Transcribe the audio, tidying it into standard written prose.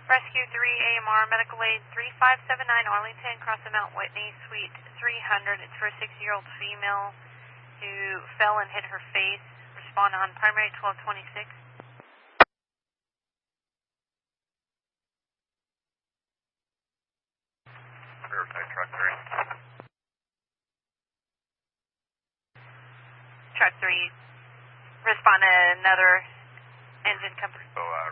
Rescue 3 AMR, medical aid 3579 Arlington, across the Mount Whitney, suite 300. It's for a 6-year-old female who fell and hit her face. Respond on primary 1226. Riverside Truck 3. Truck 3, respond to another engine company. So,